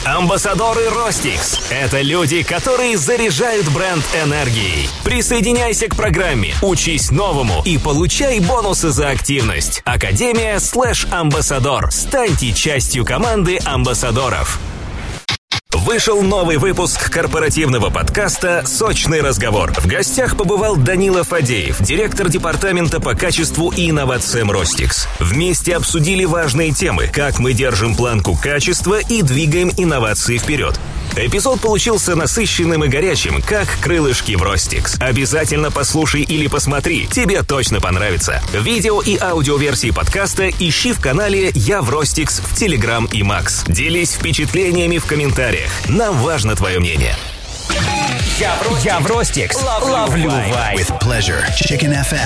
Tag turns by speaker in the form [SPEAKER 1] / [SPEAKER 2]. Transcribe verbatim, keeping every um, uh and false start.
[SPEAKER 1] Амбассадоры Ростикс – это люди, которые заряжают бренд энергией. Присоединяйся к программе, учись новому и получай бонусы за активность. Академия слэш Амбассадор. Станьте частью команды амбассадоров. Вышел новый выпуск корпоративного подкаста «Сочный разговор». В гостях побывал Данила Фадеев, директор департамента по качеству и инновациям Ростикс. Вместе обсудили важные темы, как мы держим планку качества и двигаем инновации вперед. Эпизод получился насыщенным и горячим, как крылышки в Ростикс. Обязательно послушай или посмотри, тебе точно понравится. Видео и аудиоверсии подкаста ищи в канале «Я в Ростикс» в Телеграм и Макс. Делись впечатлениями в комментариях. Нам важно твое мнение.
[SPEAKER 2] Я в Ростикс. Ловлю вайб.
[SPEAKER 3] With pleasure. Chicken эф эм.